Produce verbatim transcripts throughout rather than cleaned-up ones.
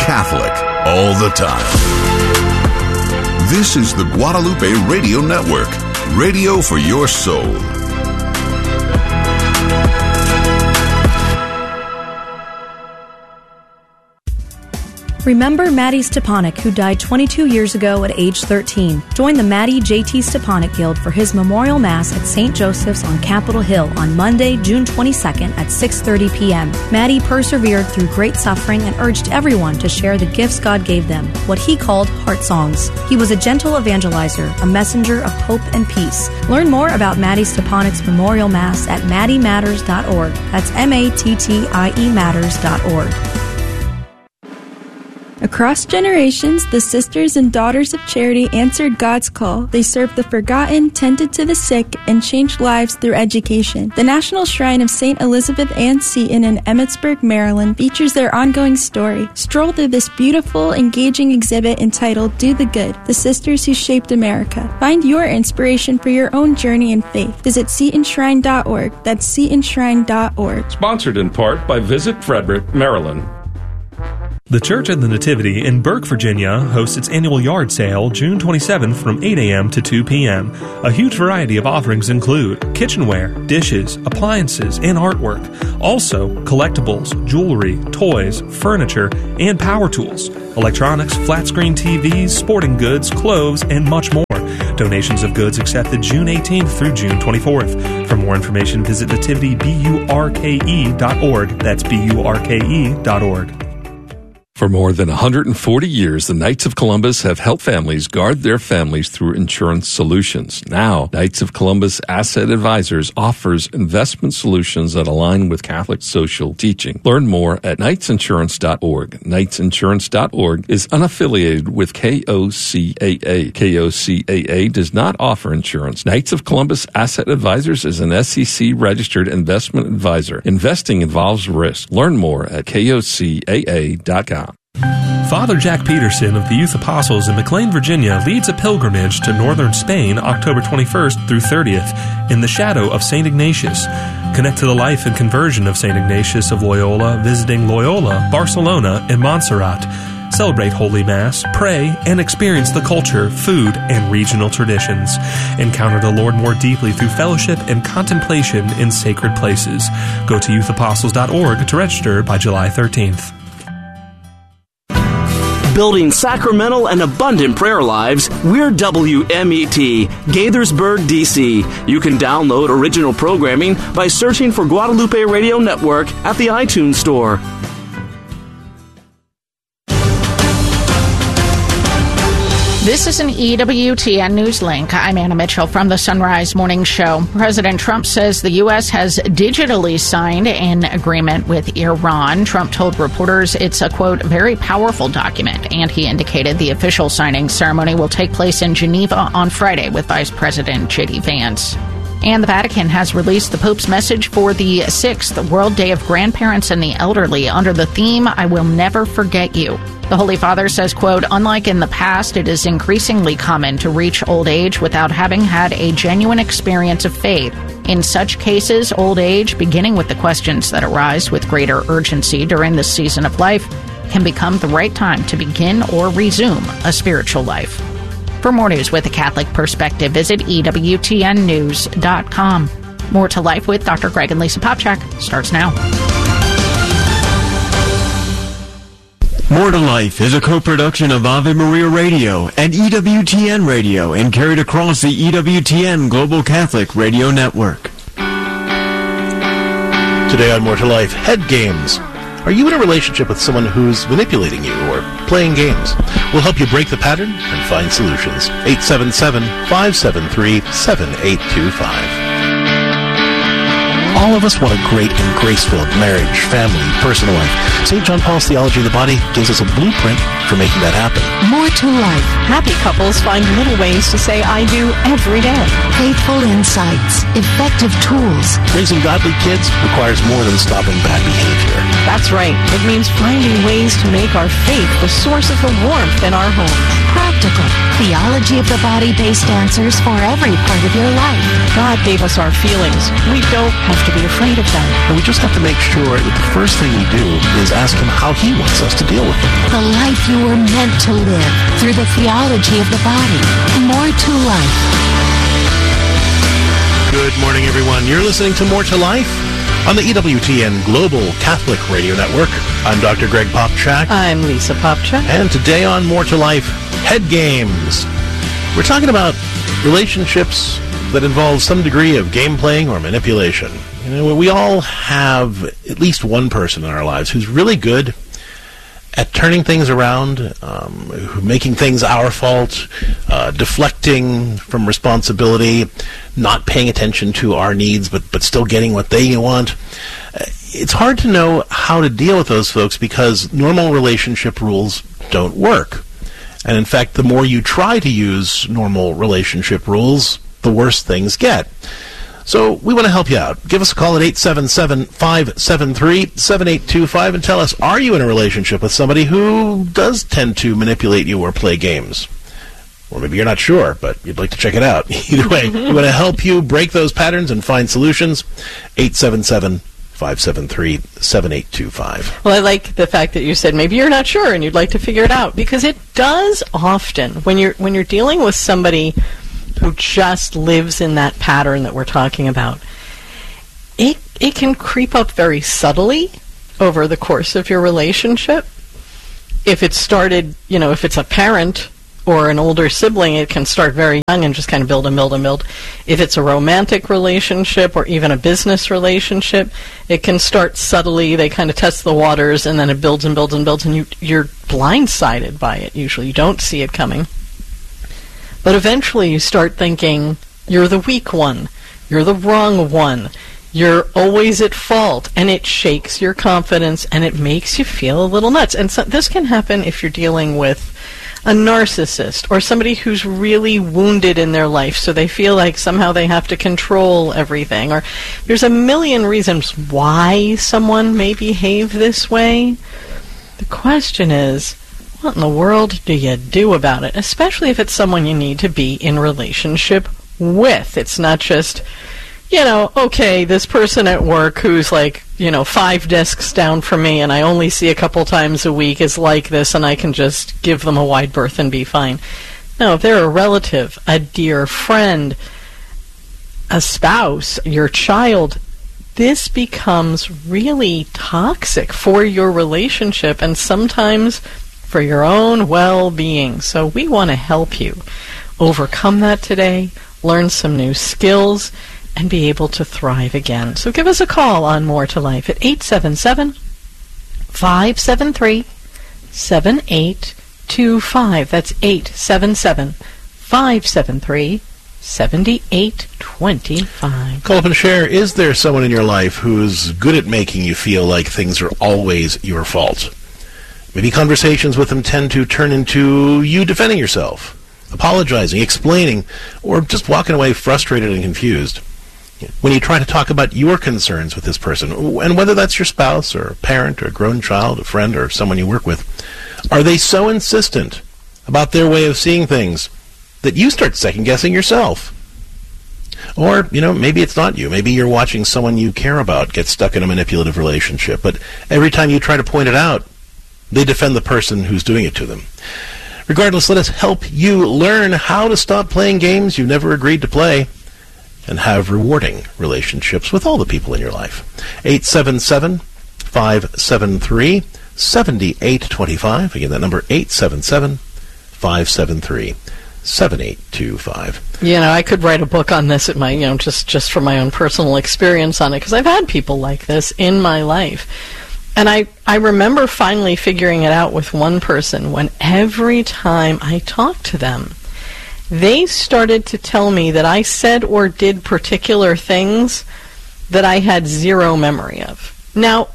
Catholic all the time. This is the Guadalupe Radio Network, radio for your soul. Remember Maddie Stepanek, who died twenty-two years ago at age thirteen. Join the Maddie J T Stepanek Guild for his memorial mass at Saint Joseph's on Capitol Hill on Monday, June twenty-second at six thirty p.m. Maddie persevered through great suffering and urged everyone to share the gifts God gave them, what he called heart songs. He was a gentle evangelizer, a messenger of hope and peace. Learn more about Maddie Stepanek's memorial mass at maddie matters dot org. That's M A T T I E matters dot org. Across generations, the Sisters and Daughters of Charity answered God's call. They served the forgotten, tended to the sick, and changed lives through education. The National Shrine of Saint Elizabeth Ann Seton in Emmitsburg, Maryland features their ongoing story. Stroll through this beautiful, engaging exhibit entitled Do the Good, The Sisters Who Shaped America. Find your inspiration for your own journey in faith. Visit seton shrine dot org. That's seton shrine dot org. Sponsored in part by Visit Frederick, Maryland. The Church of the Nativity in Burke, Virginia hosts its annual yard sale June twenty-seventh from eight a.m. to two p.m. A huge variety of offerings include kitchenware, dishes, appliances, and artwork. Also, collectibles, jewelry, toys, furniture, and power tools, electronics, flat-screen T Vs, sporting goods, clothes, and much more. Donations of goods accepted June eighteenth through June twenty-fourth. For more information, visit nativity burke dot org. That's B U R K E dot org. For more than one hundred forty years, the Knights of Columbus have helped families guard their families through insurance solutions. Now, Knights of Columbus Asset Advisors offers investment solutions that align with Catholic social teaching. Learn more at knights insurance dot org. knights insurance dot org is unaffiliated with K O C A A. K O C A A does not offer insurance. Knights of Columbus Asset Advisors is an S E C-registered investment advisor. Investing involves risk. Learn more at K O C A A dot com. Father Jack Peterson of the Youth Apostles in McLean, Virginia leads a pilgrimage to northern Spain October twenty-first through thirtieth in the shadow of Saint Ignatius. Connect to the life and conversion of Saint Ignatius of Loyola visiting Loyola, Barcelona, and Montserrat. Celebrate Holy Mass, pray, and experience the culture, food, and regional traditions. Encounter the Lord more deeply through fellowship and contemplation in sacred places. Go to youth apostles dot org to register by July thirteenth. Building sacramental and abundant prayer lives, we're W M E T, Gaithersburg, D C. You can download original programming by searching for Guadalupe Radio Network at the iTunes Store. This is an E W T N News Link. I'm Anna Mitchell from the Sunrise Morning Show. President Trump says the U S has digitally signed an agreement with Iran. Trump told reporters it's a, quote, very powerful document, and he indicated the official signing ceremony will take place in Geneva on Friday with Vice President J D Vance. And the Vatican has released the Pope's message for the sixth World Day of Grandparents and the Elderly under the theme, I Will Never Forget You. The Holy Father says, quote, unlike in the past, it is increasingly common to reach old age without having had a genuine experience of faith. In such cases, old age, beginning with the questions that arise with greater urgency during this season of life, can become the right time to begin or resume a spiritual life. For more news with a Catholic perspective, visit E W T N news dot com. More to Life with Doctor Greg and Lisa Popchak starts now. More to Life is a co-production of Ave Maria Radio and E W T N Radio and carried across the E W T N Global Catholic Radio Network. Today on More to Life, head games. Are you in a relationship with someone who's manipulating you or playing games? We'll help you break the pattern and find solutions. eight seven seven, five seven three, seven eight two five. All of us want a great and grace-filled marriage, family, personal life. Saint John Paul's Theology of the Body gives us a blueprint for making that happen. More to life. Happy couples find little ways to say I do every day. Faithful insights. Effective tools. Raising godly kids requires more than stopping bad behavior. That's right. It means finding ways to make our faith the source of the warmth in our homes. Practical. Theology of the body-based answers for every part of your life. God gave us our feelings. We don't have to be afraid of them. And we just have to make sure that the first thing we do is ask Him how He wants us to deal with them. The life you were meant to live through the theology of the body. More to life. Good morning, everyone. You're listening to More to Life on the E W T N Global Catholic Radio Network. I'm Doctor Greg Popchak. I'm Lisa Popchak. And today on More to Life, Head Games. We're talking about relationships that involve some degree of game playing or manipulation. You know, we all have at least one person in our lives who's really good at turning things around, um, making things our fault, uh, deflecting from responsibility, not paying attention to our needs, but, but still getting what they want. It's hard to know how to deal with those folks because normal relationship rules don't work. And in fact, the more you try to use normal relationship rules, the worse things get. So we want to help you out. Give us a call at eight seven seven, five seven three, seven eight two five and tell us, are you in a relationship with somebody who does tend to manipulate you or play games? Or maybe you're not sure, but you'd like to check it out. Either way, we want to help you break those patterns and find solutions. eight seven seven, five seven three, seven eight two five. Well, I like the fact that you said maybe you're not sure and you'd like to figure it out, because it does often when you're when you're dealing with somebody who just lives in that pattern that we're talking about. It it can creep up very subtly over the course of your relationship. If it started, you know, if it's a parent or an older sibling, it can start very young and just kind of build and build and build. If it's a romantic relationship or even a business relationship, it can start subtly. They kind of test the waters, and then it builds and builds and builds, and you, you're blindsided by it usually. You don't see it coming. But eventually you start thinking, you're the weak one, you're the wrong one, you're always at fault, and it shakes your confidence, and it makes you feel a little nuts. And so this can happen if you're dealing with a narcissist or somebody who's really wounded in their life, so they feel like somehow they have to control everything. Or there's a million reasons why someone may behave this way. The question is, what in the world do you do about it? Especially if it's someone you need to be in relationship with. It's not just, you know, okay, this person at work who's like, you know, five desks down from me and I only see a couple times a week is like this, and I can just give them a wide berth and be fine. No, if they're a relative, a dear friend, a spouse, your child, this becomes really toxic for your relationship and sometimes for your own well-being. So we want to help you overcome that today, learn some new skills, and be able to thrive again. So give us a call on More to Life at eight seven seven, five seven three, seven eight two five. That's eight seven seven, five seven three, seven eight two five. Call up and share, is there someone in your life who's good at making you feel like things are always your fault? Maybe conversations with them tend to turn into you defending yourself, apologizing, explaining, or just walking away frustrated and confused. When you try to talk about your concerns with this person, and whether that's your spouse or a parent or a grown child, a friend or someone you work with, are they so insistent about their way of seeing things that you start second-guessing yourself? Or, you know, maybe it's not you. Maybe you're watching someone you care about get stuck in a manipulative relationship, but every time you try to point it out, they defend the person who's doing it to them. Regardless, let us help you learn how to stop playing games you've never agreed to play and have rewarding relationships with all the people in your life. eight seven seven, five seven three, seven eight two five. Again, that number, eight seven seven, five seven three, seven eight two five. You know, I could write a book on this at my, you know, just, just from my own personal experience on it, because I've had people like this in my life. And I, I remember finally figuring it out with one person when every time I talked to them, they started to tell me that I said or did particular things that I had zero memory of. Now,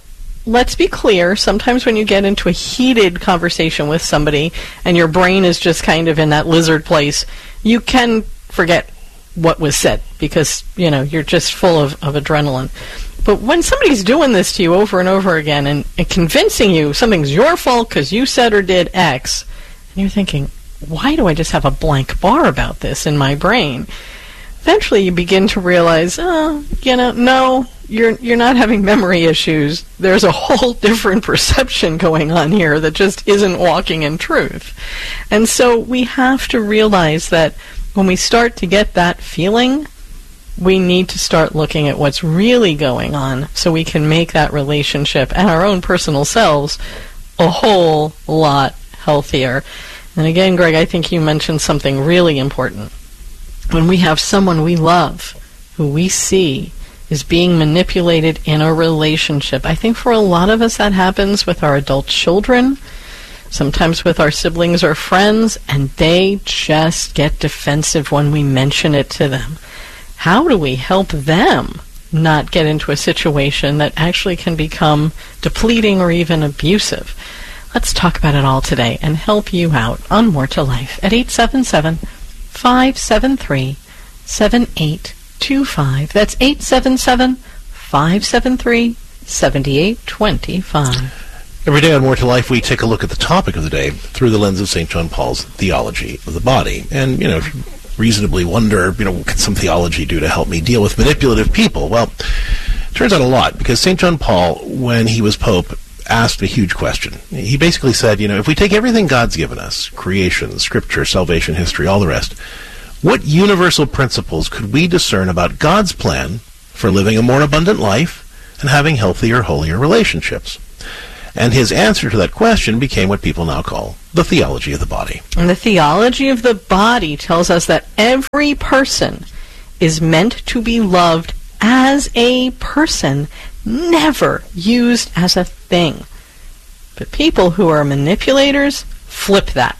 let's be clear, sometimes when you get into a heated conversation with somebody and your brain is just kind of in that lizard place, you can forget what was said because, you know, you're just full of, of adrenaline. But when somebody's doing this to you over and over again and, and convincing you something's your fault because you said or did X, and you're thinking, why do I just have a blank bar about this in my brain? Eventually you begin to realize, oh, you know, no, you're you're not having memory issues. There's a whole different perception going on here that just isn't walking in truth. And so we have to realize that when we start to get that feeling, we need to start looking at what's really going on so we can make that relationship and our own personal selves a whole lot healthier. And again, Greg, I think you mentioned something really important. When we have someone we love, who we see is being manipulated in a relationship, I think for a lot of us that happens with our adult children, sometimes with our siblings or friends, and they just get defensive when we mention it to them. How do we help them not get into a situation that actually can become depleting or even abusive? Let's talk about it all today and help you out on More to Life at eight seven seven, five seven three, seven eight two five. That's eight seven seven, five seven three, seven eight two five. Every day on More to Life, we take a look at the topic of the day through the lens of Saint John Paul's theology of the body. And, you know, reasonably wonder, you know, what can some theology do to help me deal with manipulative people? Well, it turns out a lot, because Saint John Paul, when he was Pope, asked a huge question. He basically said, you know, if we take everything God's given us, creation, scripture, salvation, history, all the rest, what universal principles could we discern about God's plan for living a more abundant life and having healthier, holier relationships? And his answer to that question became what people now call the theology of the body. And the theology of the body tells us that every person is meant to be loved as a person, never used as a thing. But people who are manipulators flip that.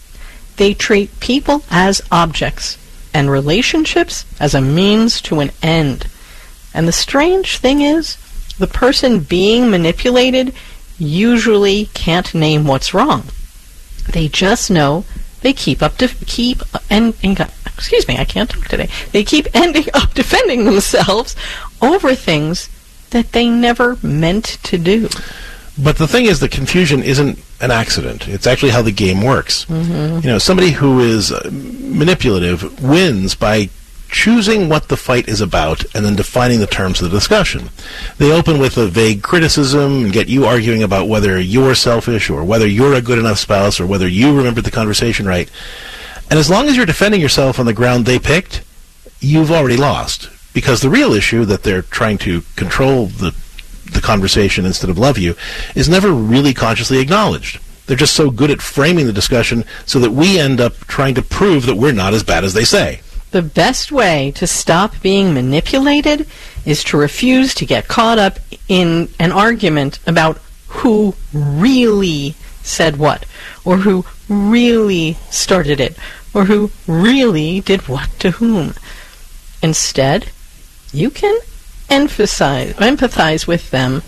They treat people as objects and relationships as a means to an end. And the strange thing is, the person being manipulated usually can't name what's wrong. They just know they keep up to keep and, and excuse me, I can't talk today. They keep ending up defending themselves over things that they never meant to do. But the thing is, the confusion isn't an accident. It's actually how the game works. Mm-hmm. You know, somebody who is uh, manipulative wins by choosing what the fight is about and then defining the terms of the discussion. They open with a vague criticism and get you arguing about whether you're selfish or whether you're a good enough spouse or whether you remembered the conversation right. And as long as you're defending yourself on the ground they picked, you've already lost. Because the real issue that they're trying to control the the conversation instead of love you is never really consciously acknowledged. They're just so good at framing the discussion so that we end up trying to prove that we're not as bad as they say. The best way to stop being manipulated is to refuse to get caught up in an argument about who really said what, or who really started it, or who really did what to whom. Instead, you can emphasize, empathize with them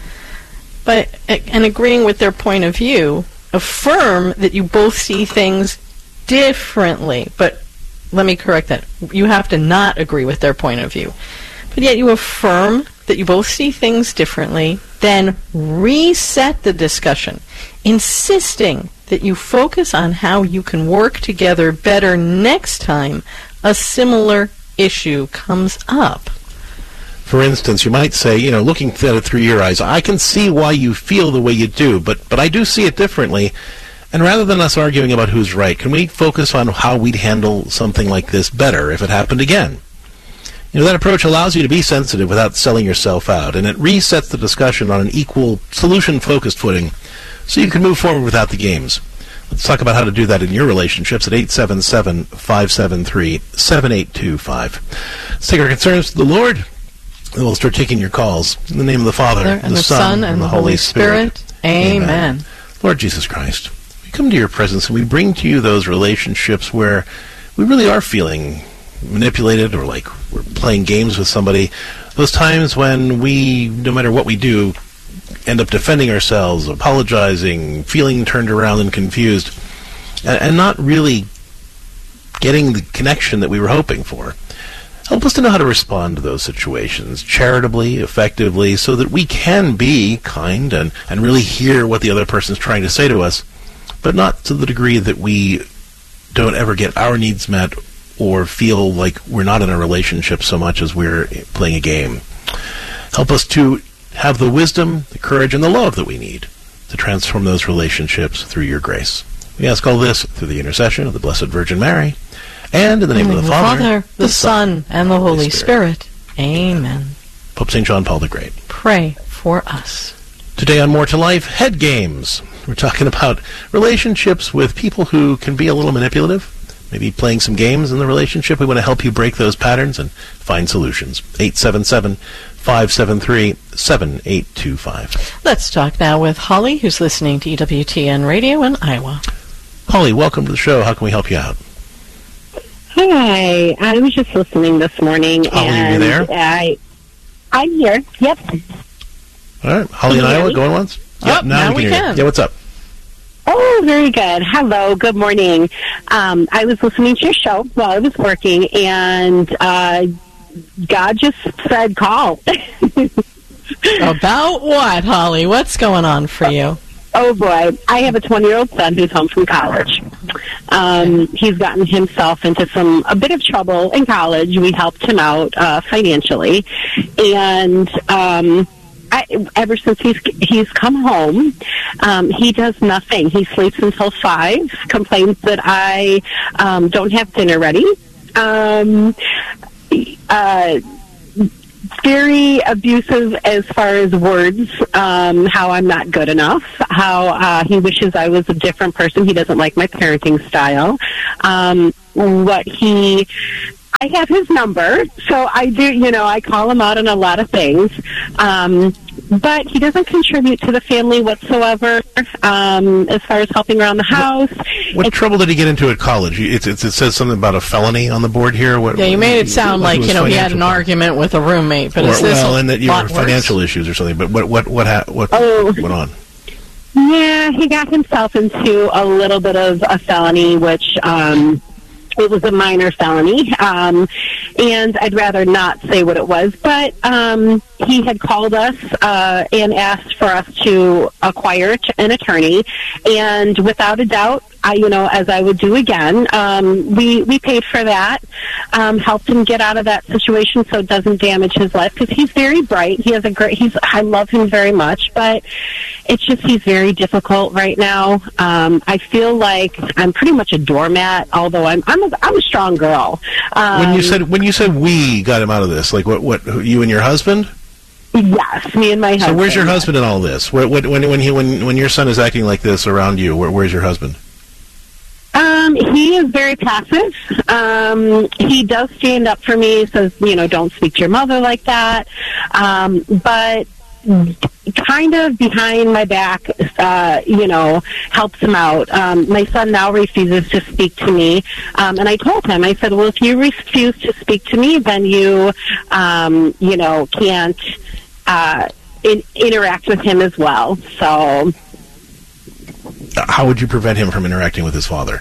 by, and agreeing with their point of view, affirm that you both see things differently. But let me correct that. You have to not agree with their point of view. But yet you affirm that you both see things differently, then reset the discussion, insisting that you focus on how you can work together better next time a similar issue comes up. For instance, you might say, you know, looking at it through your eyes, I can see why you feel the way you do, but but I do see it differently. And rather than us arguing about who's right, can we focus on how we'd handle something like this better if it happened again? You know, that approach allows you to be sensitive without selling yourself out, and it resets the discussion on an equal, solution-focused footing so you can move forward without the games. Let's talk about how to do that in your relationships at eight seven seven, five seven three, seven eight two five. Let's take our concerns to the Lord. And we'll start taking your calls. In the name of the Father, and the, the Son, and, and the Holy Spirit. Spirit. Amen. Amen. Lord Jesus Christ, we come to your presence and we bring to you those relationships where we really are feeling manipulated or like we're playing games with somebody. Those times when we, no matter what we do, end up defending ourselves, apologizing, feeling turned around and confused, and, and not really getting the connection that we were hoping for. Help us to know how to respond to those situations charitably, effectively, so that we can be kind and, and really hear what the other person is trying to say to us, but not to the degree that we don't ever get our needs met or feel like we're not in a relationship so much as we're playing a game. Help us to have the wisdom, the courage, and the love that we need to transform those relationships through your grace. We ask all this through the intercession of the Blessed Virgin Mary, and in the name, in the name of the Father, Father, the, the Son, Son, and the Holy Spirit. Spirit. Amen. Pope Saint John Paul the Great, pray for us. Today on More to Life, head games. We're talking about relationships with people who can be a little manipulative, maybe playing some games in the relationship. We want to help you break those patterns and find solutions. eight seven seven, five seven three, seven eight two five. Let's talk now with Holly, who's listening to E W T N Radio in Iowa. Holly, welcome to the show. How can we help you out? Hi, I was just listening this morning. Holly, and are you there? I, I'm here. Yep. All right, Holly in Iowa, going once? Yep, yep, now, now we can. we can. Yeah, what's up? Oh, very good. Hello, good morning. Um, I was listening to your show while I was working, and uh, God just said call. About what, Holly? What's going on for you? Oh, boy. I have a twenty-year-old son who's home from college. Um, he's gotten himself into some a bit of trouble in college. We helped him out uh, financially. And um, I, ever since he's he's come home, um, he does nothing. He sleeps until five, complains that I um, don't have dinner ready. Um, uh Very abusive as far as words, um, how I'm not good enough, how uh, he wishes I was a different person. He doesn't like my parenting style. Um, what he... I have his number, so I do, you know, I call him out on a lot of things. Um, but he doesn't contribute to the family whatsoever, um, as far as helping around the house. What, what trouble did he get into at college? It's, it's, it says something about a felony on the board here. What, yeah, you made it sound like, you know, he had an problem? argument with a roommate. But or, is this well, and that you were financial worse? issues or something. But what what what, ha- what oh. went on? Yeah, he got himself into a little bit of a felony, which... Um, It was a minor felony, um, and I'd rather not say what it was, but um, he had called us uh, and asked for us to acquire an attorney, and without a doubt, I, you know, as I would do again, um, we, we paid for that, um, helped him get out of that situation so it doesn't damage his life, because he's very bright. He has a great, he's, I love him very much, but it's just he's very difficult right now. Um, I feel like I'm pretty much a doormat, although I'm I'm a, I'm a strong girl. Um, when you said when you said we got him out of this, like what what you and your husband? Yes, me and my husband. So where's your husband in all this? Where, when when he when when your son is acting like this around you, where, where's your husband? Um, he is very passive. Um, he does stand up for me, says, you know, don't speak to your mother like that. Um, but kind of behind my back, uh, you know, helps him out. Um, my son now refuses to speak to me. Um, and I told him, I said, well, if you refuse to speak to me, then you, um, you know, can't uh, in- interact with him as well. So... How would you prevent him from interacting with his father?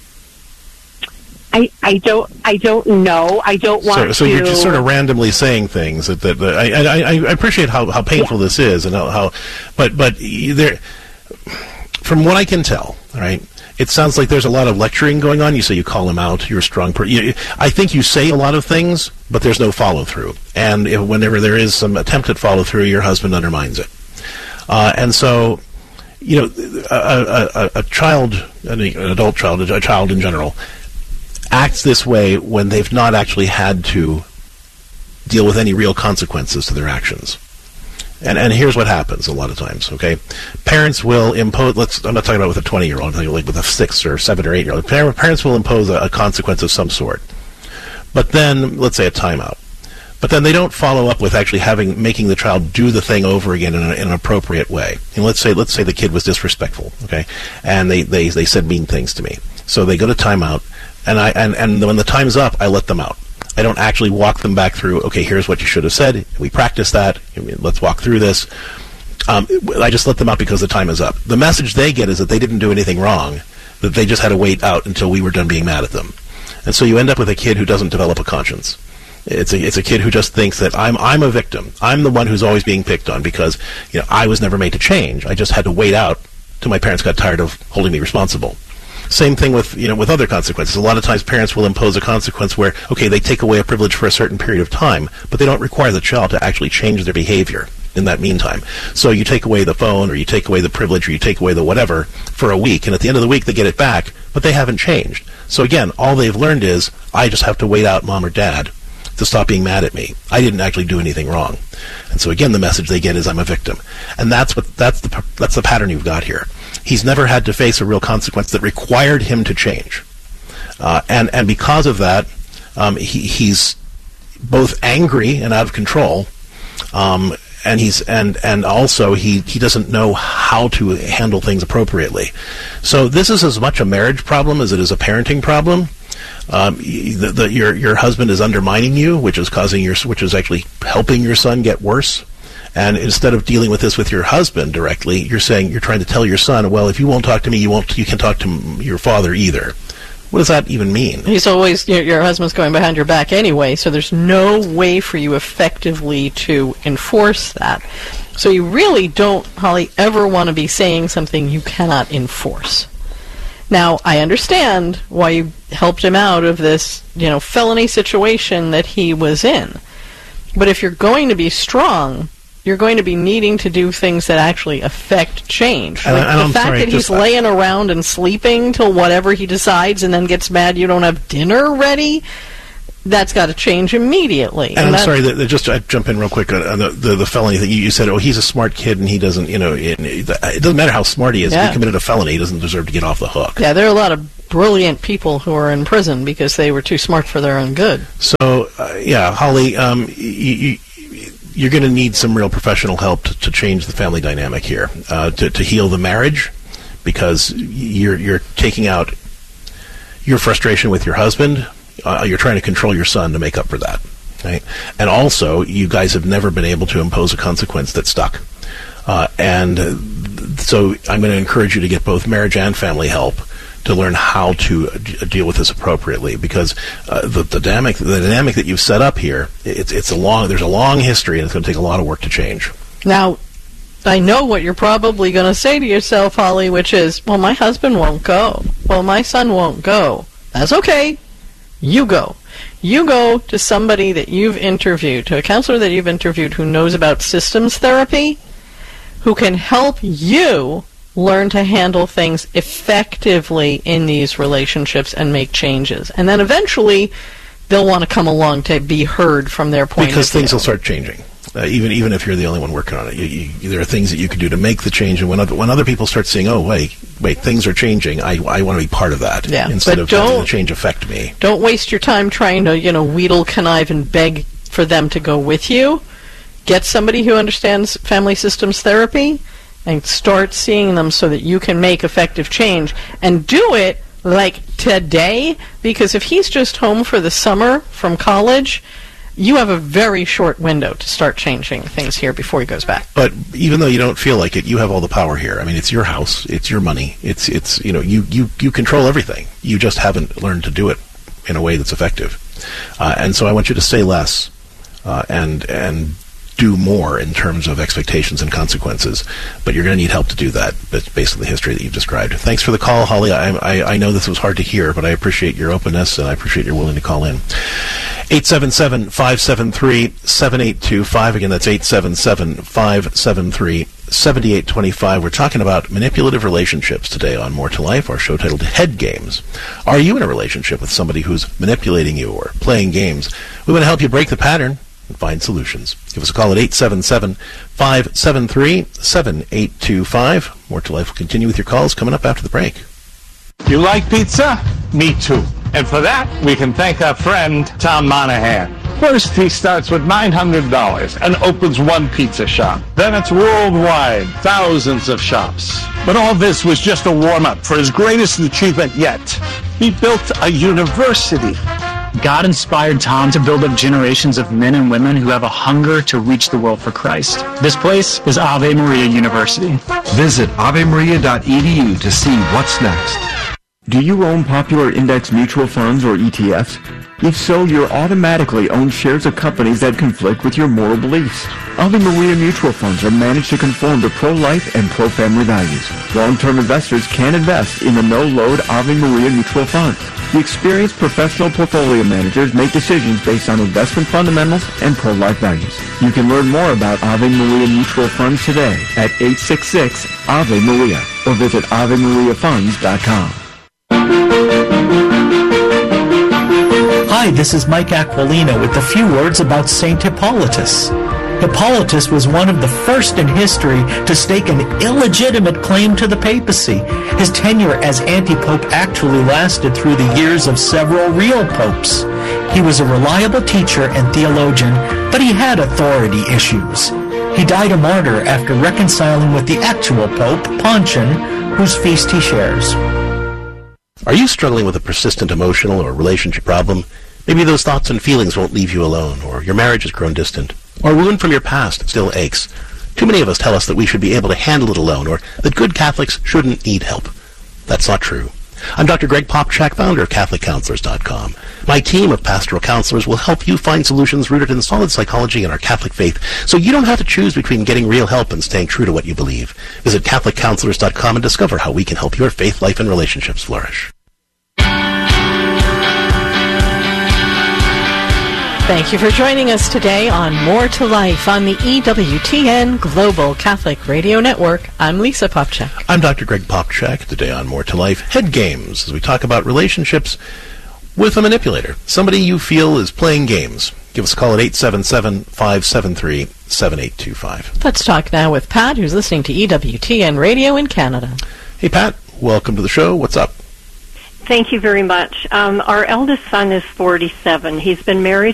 I, I don't I don't know. I don't want so, so to... you're just sort of randomly saying things that, that, that I, I I appreciate how, how painful yeah. this is and how, how but but there from what I can tell, right? It sounds like there's a lot of lecturing going on. You say you call him out. You're a strong person. I think you say a lot of things, but there's no follow through. And if, whenever there is some attempt at follow through, your husband undermines it. Uh, and so. You know, a, a, a child, an adult child, a child in general, acts this way when they've not actually had to deal with any real consequences to their actions. And and here's what happens a lot of times, okay? Parents will impose, let's, I'm not talking about with a twenty-year-old, I'm talking like with a six or seven or eight-year-old. Parents will impose a, a consequence of some sort. But then, let's say a timeout. But then they don't follow up with actually having making the child do the thing over again in, a, in an appropriate way. And let's say let's say the kid was disrespectful, okay, and they, they, they said mean things to me. So they go to timeout, and I and, and when the time's up, I let them out. I don't actually walk them back through. Okay, here's what you should have said. We practice that. I mean, let's walk through this. Um, I just let them out because the time is up. The message they get is that they didn't do anything wrong, that they just had to wait out until we were done being mad at them. And so you end up with a kid who doesn't develop a conscience. It's a it's a kid who just thinks that I'm I'm a victim. I'm the one who's always being picked on because, you know, I was never made to change. I just had to wait out till my parents got tired of holding me responsible. Same thing with, you know, with other consequences. A lot of times parents will impose a consequence where, okay, they take away a privilege for a certain period of time, but they don't require the child to actually change their behavior in that meantime. So you take away the phone, or you take away the privilege, or you take away the whatever for a week, and at the end of the week they get it back, but they haven't changed. So again, all they've learned is, I just have to wait out mom or dad to stop being mad at me. I didn't actually do anything wrong. And so again, the message they get is, I'm a victim. And that's what that's the that's the pattern you've got here. He's never had to face a real consequence that required him to change. Uh, and, and because of that, um, he, he's both angry and out of control, um, and he's and and also he, he doesn't know how to handle things appropriately. So this is as much a marriage problem as it is a parenting problem. Um, the, the, your your husband is undermining you, which is causing your which is actually helping your son get worse. And instead of dealing with this with your husband directly, you're saying you're trying to tell your son, well, if you won't talk to me, you won't you can talk to your father either. What does that even mean? He's always, your, your husband's going behind your back anyway, so there's no way for you effectively to enforce that. So you really don't, Holly, ever want to be saying something you cannot enforce. Now, I understand why you helped him out of this, you know, felony situation that he was in. But if you're going to be strong, you're going to be needing to do things that actually affect change. Like and, and the fact sorry, that he's just, laying around and sleeping till whatever he decides and then gets mad you don't have dinner ready, that's got to change immediately. And, and I'm sorry, that, that just I jump in real quick on the, the, the felony thing. You, you said, oh, he's a smart kid and he doesn't, you know, it, it doesn't matter how smart he is. Yeah. If he committed a felony, he doesn't deserve to get off the hook. Yeah, there are a lot of brilliant people who are in prison because they were too smart for their own good. So, uh, yeah, Holly, um, you, you, you're going to need some real professional help to, to change the family dynamic here, uh, to, to heal the marriage, because you're you're taking out your frustration with your husband. Uh, you're trying to control your son to make up for that, right? And also, you guys have never been able to impose a consequence that stuck. Uh, and so I'm going to encourage you to get both marriage and family help to learn how to d- deal with this appropriately, because uh, the, the dynamic the dynamic that you've set up here, it's it's a long there's a long history, and it's going to take a lot of work to change. Now, I know what you're probably going to say to yourself, Holly, which is, well, my husband won't go. Well, my son won't go. That's okay. You go. You go to somebody that you've interviewed, to a counselor that you've interviewed who knows about systems therapy, who can help you learn to handle things effectively in these relationships and make changes. And then eventually they'll want to come along to be heard from their point because of view. Because things will start changing. Uh, even even if you're the only one working on it, you, you, there are things that you can do to make the change. And when other, when other people start saying, "Oh, wait, wait, things are changing," I, I want to be part of that. Yeah, instead but of don't, having the change affect me. Don't waste your time trying to, you know, wheedle, connive, and beg for them to go with you. Get somebody who understands family systems therapy and start seeing them so that you can make effective change. And do it like today, because if he's just home for the summer from college, you have a very short window to start changing things here before he goes back. But even though you don't feel like it, you have all the power here. I mean, it's your house, it's your money, it's it's you know you you you control everything. You just haven't learned to do it in a way that's effective. Uh, and so I want you to say less uh, and and do more in terms of expectations and consequences. But you're going to need help to do that. That's basically the history that you've described. Thanks for the call, Holly. I, I I know this was hard to hear, but I appreciate your openness and I appreciate your willing to call in. eight seven seven, five seven three, seven eight two five. Again, that's eight seven seven, five seven three, seven eight two five. We're talking about manipulative relationships today on More to Life, our show titled Head Games. Are you in a relationship with somebody who's manipulating you or playing games? We want to help you break the pattern and find solutions. Give us a call at eight seven seven, five seven three, seven eight two five. More to Life will continue with your calls coming up after the break. You like pizza? Me too. And for that, we can thank our friend, Tom Monahan. First, he starts with nine hundred dollars and opens one pizza shop. Then it's worldwide, thousands of shops. But all this was just a warm-up for his greatest achievement yet. He built a university. God inspired Tom to build up generations of men and women who have a hunger to reach the world for Christ. This place is Ave Maria University. Visit ave maria dot e d u to see what's next. Do you own popular index mutual funds or E T Fs? If so, you automatically own shares of companies that conflict with your moral beliefs. Ave Maria mutual funds are managed to conform to pro-life and pro-family values. Long-term investors can invest in the no-load Ave Maria mutual funds. The experienced professional portfolio managers make decisions based on investment fundamentals and pro-life values. You can learn more about Ave Maria mutual funds today at eight six six Ave Maria or visit ave maria funds dot com. Hi, this is Mike Aquilino with a few words about Saint Hippolytus. Hippolytus was one of the first in history to stake an illegitimate claim to the papacy. His tenure as anti-pope actually lasted through the years of several real popes. He was a reliable teacher and theologian, but he had authority issues. He died a martyr after reconciling with the actual pope, Pontian, whose feast he shares. Are you struggling with a persistent emotional or relationship problem? Maybe those thoughts and feelings won't leave you alone, or your marriage has grown distant, or a wound from your past still aches. Too many of us tell us that we should be able to handle it alone, or that good Catholics shouldn't need help. That's not true. I'm Doctor Greg Popchak, founder of Catholic Counselors dot com. My team of pastoral counselors will help you find solutions rooted in solid psychology and our Catholic faith, so you don't have to choose between getting real help and staying true to what you believe. Visit Catholic Counselors dot com and discover how we can help your faith, life, and relationships flourish. Thank you for joining us today on More to Life on the E W T N Global Catholic Radio Network. I'm Lisa Popchak. I'm Doctor Greg Popchak. Today on More to Life, Head Games, as we talk about relationships with a manipulator, somebody you feel is playing games. Give us a call at eight seven seven, five seven three, seven eight two five. Let's talk now with Pat, who's listening to E W T N Radio in Canada. Hey, Pat. Welcome to the show. What's up? Thank you very much. Um, our eldest son is forty-seven. He's been married